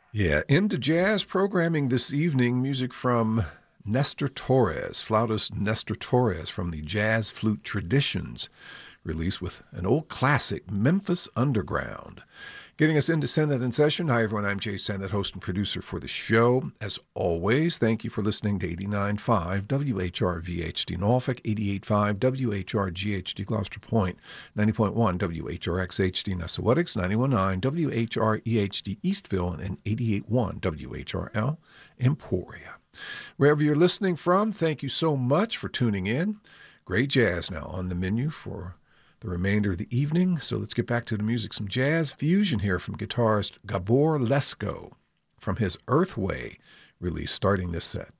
Yeah, into jazz programming this evening, music from Nestor Torres, flautist Nestor Torres from the Jazz Flute Traditions release with an old classic, Memphis Underground. Getting us into Send That in Session. Hi, everyone. I'm Jay Sennett, host and producer for the show. As always, thank you for listening to 89.5 WHRVHD Norfolk, 88.5 WHRGHD Gloucester Point, 90.1 WHRXHD Nessawetics, 91.9 WHREHD Eastville, and 88.1 WHRL Emporia. Wherever you're listening from, thank you so much for tuning in. Great jazz now on the menu for the remainder of the evening. So let's get back to the music. Some jazz fusion here from guitarist Gabor Lesko from his Earthway release starting this set.